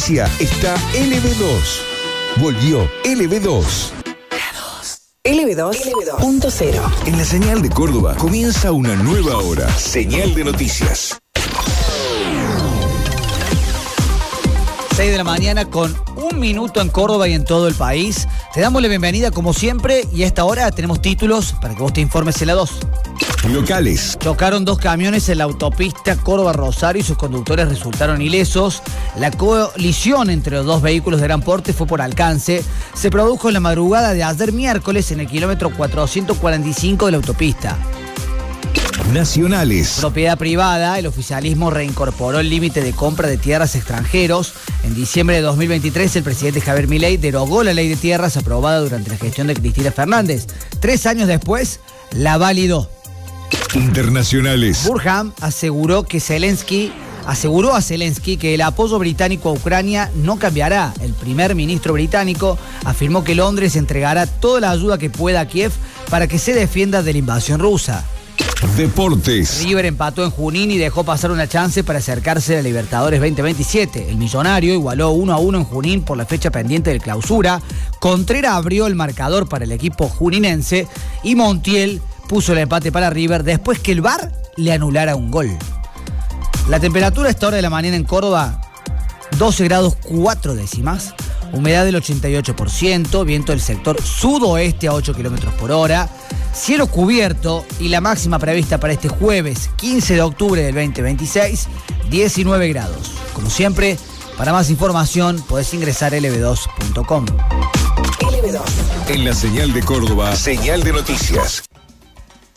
noticia está LB2. Volvió LB2. LB2.0. En la señal de Córdoba comienza una nueva hora. Señal de noticias. 6 de la mañana con 1 minuto en Córdoba y en todo el país. Te damos la bienvenida como siempre y a esta hora tenemos títulos para que vos te informes en la 2. Locales. Chocaron 2 camiones en la autopista Córdoba-Rosario y sus conductores resultaron ilesos. La colisión entre los 2 vehículos de gran porte fue por alcance. Se produjo en la madrugada de ayer miércoles en el kilómetro 445 de la autopista. Nacionales. Propiedad privada, el oficialismo reincorporó el límite de compra de tierras extranjeros. En diciembre de 2023, el presidente Javier Milei derogó la ley de tierras aprobada durante la gestión de Cristina Fernández. 3 años después, la validó. Internacionales. Burham aseguró a Zelensky que el apoyo británico a Ucrania no cambiará. El primer ministro británico afirmó que Londres entregará toda la ayuda que pueda a Kiev para que se defienda de la invasión rusa. Deportes. River empató en Junín y dejó pasar una chance para acercarse a Libertadores 2027. El millonario igualó 1-1 en Junín por la fecha pendiente del clausura. Contreras abrió el marcador para el equipo juninense y Montiel puso el empate para River después que el VAR le anulara un gol. La temperatura a esta hora de la mañana en Córdoba, 12 grados 4 décimas. Humedad del 88%, viento del sector sudoeste a 8 kilómetros por hora. Cielo cubierto y la máxima prevista para este jueves 15 de octubre del 2026, 19 grados. Como siempre, para más información podés ingresar a lb2.com. LB2. En la señal de Córdoba, señal de noticias.